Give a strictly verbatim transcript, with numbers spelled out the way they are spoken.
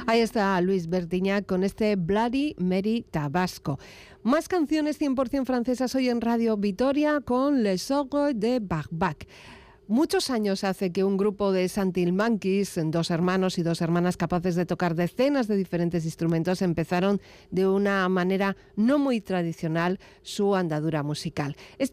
Ahí está Luis Bertignac con este Bloody Mary Tabasco. Más canciones cien por ciento francesas hoy en Radio Vitoria con Les Ogres de Barbac. Muchos años hace que un grupo de Santilmanquis, dos hermanos y dos hermanas capaces de tocar decenas de diferentes instrumentos, empezaron de una manera no muy tradicional su andadura musical. Este